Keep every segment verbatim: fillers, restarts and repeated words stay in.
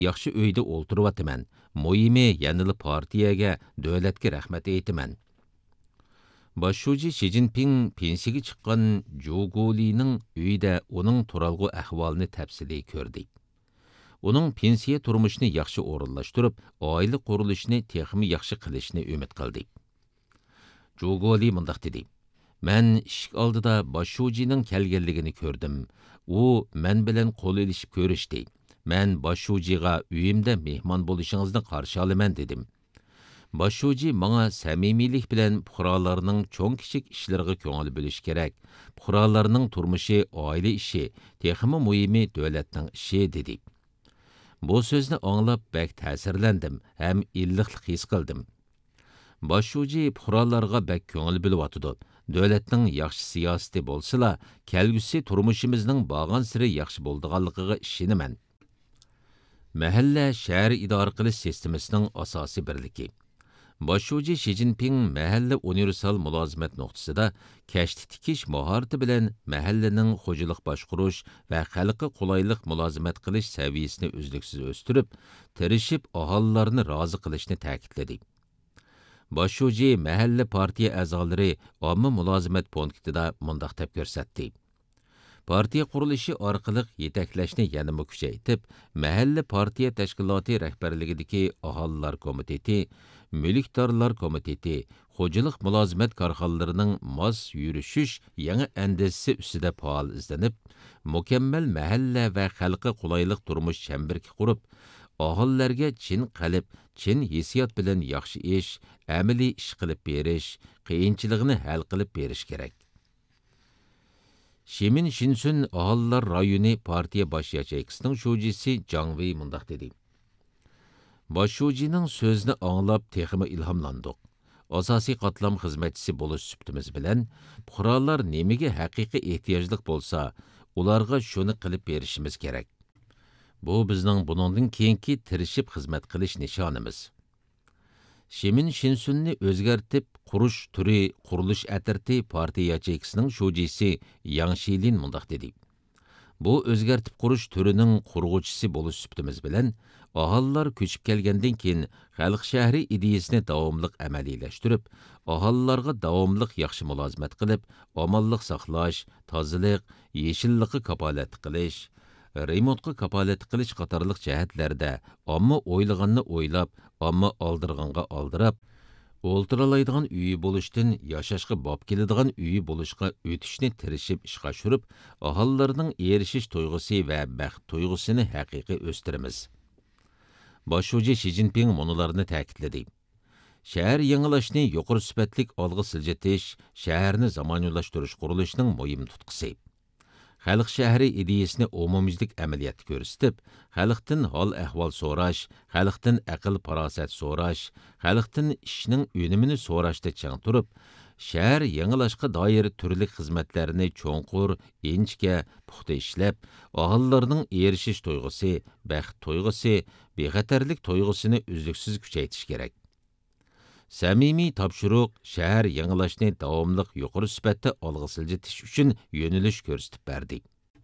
yaxshi uyda o'ltiryaptiman. Muhimi yanılı partiyaga, davlatga rahmat aytaman. Başşuji Xi Jinping pensiyaga chiqqan Zhu Guolining uyida uning turalg'u ahvolini tafsiliy ko'rdi. Uning pensiya turmushini yaxshi o'rinlashtirib, oila qurilishini texmi yaxshi qilishni umid qildi. Zhu Guoli mundaq dedi: "Men ishik oldida Başşujining kelganligini ko'rdim. U men bilan qo'l elishib ko'rishdi. Men Başşujiga uyimda mehmon bo'lishingizni qarshi olaman" dedim. Başşuji manga samimiylik bilan puhralarning cho'ng kichik ishlariga ko'ngil bo'lish kerak. Puhralarning turmushi oila ishi, texmi muhimi davlatning ishi dedi. Bu so'zni anglab bak ta'sirlandim ham illiqlik his qildim. Başşuji puhralarga bak ko'ngil bo'lyotdi. Davlatning yaxshi siyosati bo'lsa-la, kelgusi turmushimizning borgan siri yaxshi bo'ldiganligiga ishonaman. Mahalla shahar idora qilish sistemasining asosiy birligi. Başşuji Xi Jinping mahalla universal mulozimat nuqtasida kashti tikish mahorati bilan mahallaning xo'jalik boshqarish va xalqqa qulaylik mulozimat qilish saviyasini uzluksiz o'stirib, tirishib aholilarni rozi qilishni ta'kidladi. Başşuji mahalla partiya a'zolari omma mulozimat punktida mundaq deb ko'rsatdi: Partiya qurilishi orqali yetaklashni yanada kuchaytirib, mahalla partiya tashkiloti rahbarligidagi aholilar komiteti, mulkdorlar komiteti, xo'jalik mulozimat korxonalarining mos yurishish yangi andazisi ustida faol izlanib, mukammal mahalla va xalqqa qulaylik turmush chambarki qurib, aholilarga chin qalb, chin hissiyot bilan yaxshi ish, amaliy ish qilib berish, qiyinchiligini hal qilib berish kerak. Shimin Shinsun aholilar rayoni partiya bosh yachaychisining shujisi Zhang Wei mundaq dedi: Başşujining so'zini anglab texmi ilhomlandik. Asosiy qatlam xizmatchisi bo'lish suhbatimiz bilan fuqarolar nimaga haqiqiy ehtiyojlik bo'lsa, ularga shuni qilib berishimiz kerak. Bu bizning buningdan keyingi tirishib xizmat qilish nishonimiz. Shimin Shinsunni o'zgartib qurish turi qurilish atirti partiya yachaychisining shujisi Yang Shilin mundaq dedi: Bu o'zgartib qurish turining qurg'uvchisi bo'lish suhbatimiz bilan aholilar ko'chib kelgandan keyin xalq shahri ideyasini davomliq amaliylashtirib, aholilarga davomliq yaxshi mulozimat qilib, omonlik saqlash, tozalik, yeshillikqa kapolat qilish, remontga kapolat qilish qatorliq jihatlarda omma o'ylaganni o'ylab, omma oldirganga oldirab, o'ltiralaydigan uyi bo'lishdan yashashga bob keladigan uyi bo'lishga o'tishni tirishib ishga tushirib, aholilarning erishish tuyg'usi va baxt tuyg'usini haqiqiy o'stiramiz. Başşuji Xi Jinping munularni ta'kidladi: Shahar yangilashni yuqori sifatlik olg'a siljitish, shaharni zamoniylashtirish qurilishining muhim tutqisi. Xalq shahri ideyasini umumyuzlik amaliyotda ko'rsatib, xalqdan hol ahvol so'rash, xalqdan aql farosat so'rash, xalqdan ishning unumini so'rashda chang turib, shahar yangilashga doir turli xizmatlarni cho'nqur, inchga, puxta ishlab, aholilarning erishish tuyg'usi, baxt tuyg'usi, bexatarlik tuyg'usini uzluksiz kuchaytirish kerak. Samimiy topshiriq shahar yangilashni davomli yuqori sifatda olg'a siljitish uchun yo'nalish ko'rsatib berdi.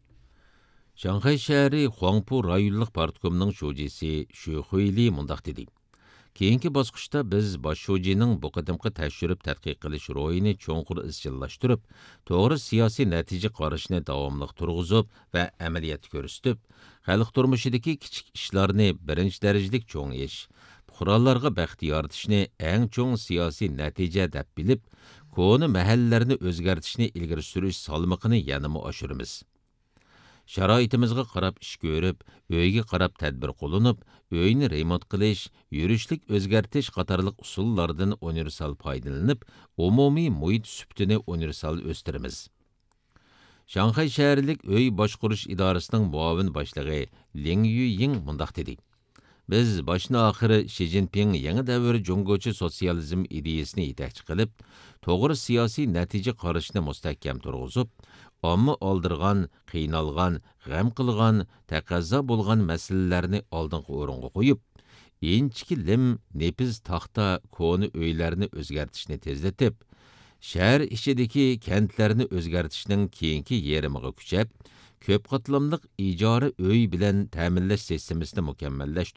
Shanxay shahri Huangpu rayonlik partkomining shujisi Shu Huili mundaq dedi: Keyingi bosqichda biz Başşujining bu qadimqi tashirib tadqiq qilish ro'yini cho'nqur izchillashtirib, to'g'ri siyosiy natija qarashni davomli turg'izib va amaliyat ko'rsatib, xalq turmushidagi kichik ishlarni birinchi darajalik cho'ng ish, fuqarolarga baxt yaratishni eng cho'ng siyosiy natija deb bilib, ko'ni mahallalarni o'zgartishni ilgari surish salmoqini yanada oshiramiz. Sharoitimizga qarab ish ko'rib, uyga qarab tadbir qo'llanib, uyni remont qilish, yurishlik o'zgartish qatorliq usullardan universal foydalanib, umumiy muhit suhbatini universal o'stiramiz. Shanxay shaharlik uy boshqarish idorasining muavin boshlig'i Ling Yuying mundaq dedi: Biz boshni oxiri Xi Jinping yangi davr jungochi sotsializm ideyasini yetakchi qilib, to'g'ri siyosiy natija qarashni mustahkam turg'izib, omma oldirgan, qiynalgan, g'am qilgan, taqozo bo'lgan masalalarni oldingi o'ringa qo'yib, inchki lim, nepiz taxta ko'ni uylarni o'zgartishni tezlatib, shahar ichidagi kentlarni o'zgartishning keyingi yerimiga kuchab, ko'p qatlamliq ijara uy bilan ta'minlash sistemasini mukammallash